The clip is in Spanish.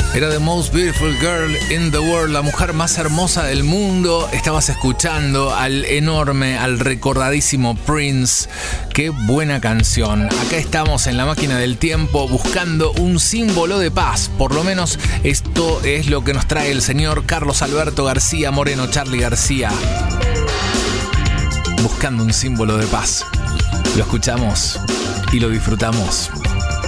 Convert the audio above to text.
Era The Most Beautiful Girl in the World, la mujer más hermosa del mundo. Estabas escuchando al enorme, al recordadísimo Prince. Qué buena canción. Acá estamos en la máquina del tiempo buscando un símbolo de paz. Por lo menos esto es lo que nos trae el señor Carlos Alberto García Moreno, Charly García. Buscando un símbolo de paz. Lo escuchamos y lo disfrutamos.